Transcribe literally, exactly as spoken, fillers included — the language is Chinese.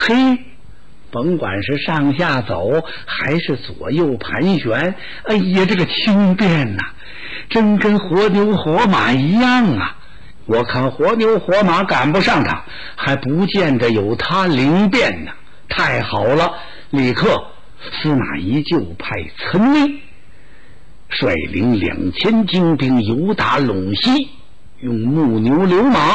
嘿，甭管是上下走还是左右盘旋，哎呀，这个轻便呐、啊，真跟活牛活马一样啊！我看活牛活马赶不上他，还不见得有他灵便呢。太好了，立刻司马懿就派岑威率领两千精兵游达陇西，用木牛流马